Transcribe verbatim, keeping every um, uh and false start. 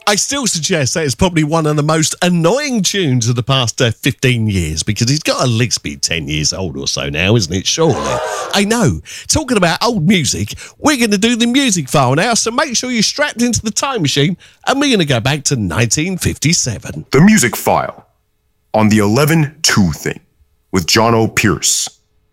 I still suggest that it's probably one of the most annoying tunes of the past uh, fifteen years, because he's got to at least be ten years old or so now, isn't it? Surely. I know. Talking about old music, we're going to do the music file now, so make sure you're strapped into the time machine, and we're going to go back to nineteen fifty-seven. The Music File on the eleven two thing with John O. Pierce.